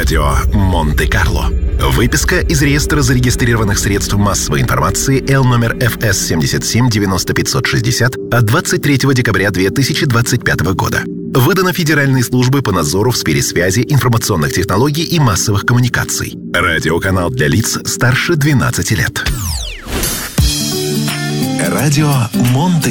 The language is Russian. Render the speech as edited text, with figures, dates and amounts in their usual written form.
Радио Монте-Карло. Выписка из реестра зарегистрированных средств массовой информации Л номер ФС 77-90-560 от 23 декабря 2025 года. Выдано Федеральной службой по надзору в сфере связи, информационных технологий и массовых коммуникаций. Радиоканал для лиц старше 12 лет. Радио Монте-Карло.